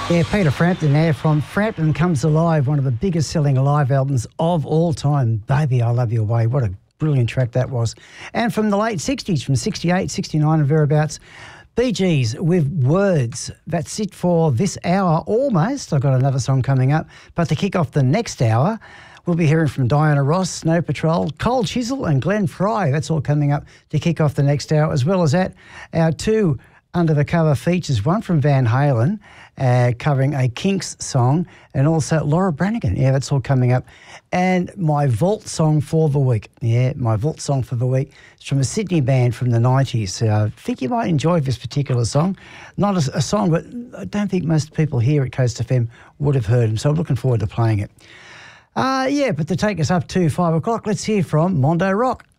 Yeah, Peter Frampton there from Frampton Comes Alive, one of the biggest selling live albums of all time. Baby, I Love Your Way. What a brilliant track that was. And from the late 60s, from 68, 69 and thereabouts, Bee Gees with Words. That's it for this hour almost. I've got another song coming up. But to kick off the next hour, we'll be hearing from Diana Ross, Snow Patrol, Cold Chisel and Glenn Fry. That's all coming up to kick off the next hour. As well as that, our two under the cover features, one from Van Halen, covering a Kinks song, and also Laura Branigan. Yeah, that's all coming up. And my vault song for the week. Yeah, my vault song for the week. It's from a Sydney band from the 90s. I think you might enjoy this particular song. Not a song, but I don't think most people here at Coast FM would have heard them, so I'm looking forward to playing it. But to take us up to 5 o'clock, let's hear from Mondo Rock.